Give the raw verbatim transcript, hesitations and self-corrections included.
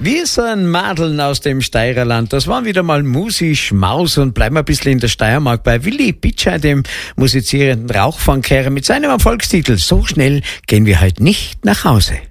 Wir sind Madeln aus dem Steirerland. Das waren wieder mal Musi Schmaus und bleiben ein bisschen in der Steiermark bei Willi Bitschei, dem musizierenden Rauchfangkehrer, mit seinem Erfolgstitel So schnell gehen wir halt nicht nach Hause.